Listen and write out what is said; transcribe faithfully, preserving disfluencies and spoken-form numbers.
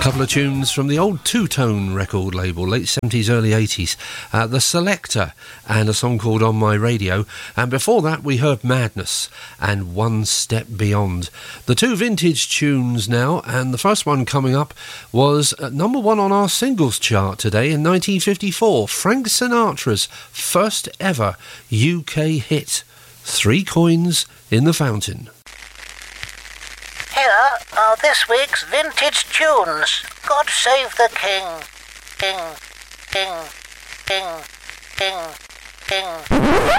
Couple of tunes from the old two-tone record label, late seventies, early eighties. Uh, the Selector and a song called On My Radio. And before that, we heard Madness and One Step Beyond. The two vintage tunes now, and the first one coming up was uh, number one on our singles chart today in nineteen fifty-four. Frank Sinatra's first ever U K hit, Three Coins in the Fountain. Here are this week's vintage tunes. God Save the King. King, King, King, King, King.